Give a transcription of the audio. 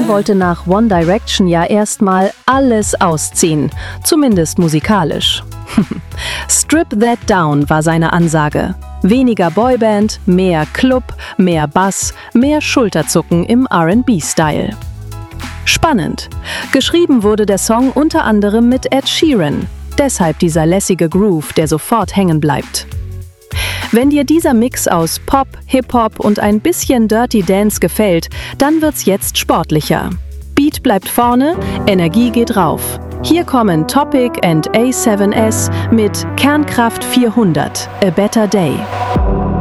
wollte nach One Direction ja erstmal alles ausziehen, zumindest musikalisch. Strip that down war seine Ansage. Weniger Boyband, mehr Club, mehr Bass, mehr Schulterzucken im R&B-Style. Spannend. Geschrieben wurde der Song unter anderem mit Ed Sheeran. Deshalb dieser lässige Groove, der sofort hängen bleibt. Wenn dir dieser Mix aus Pop, Hip-Hop und ein bisschen Dirty Dance gefällt, dann wird's jetzt sportlicher. Beat bleibt vorne, Energie geht rauf. Hier kommen Topic and A7S mit Kernkraft 400, A Better Day.